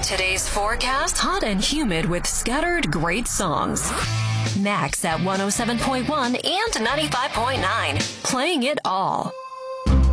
Today's forecast, hot and humid with scattered great songs. Max at 107.1 and 95.9, playing it all.